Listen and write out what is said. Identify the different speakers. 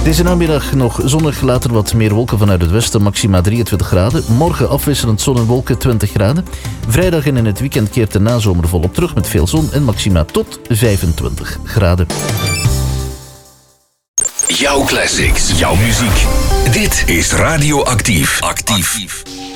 Speaker 1: Deze namiddag nog zonnig, later wat meer wolken vanuit het westen, maxima 23 graden. Morgen afwisselend zon en wolken 20 graden. Vrijdag en in het weekend keert de nazomer volop terug met veel zon en maxima tot 25 graden.
Speaker 2: Jouw classics, jouw muziek. Dit is Radio Actief. Actief.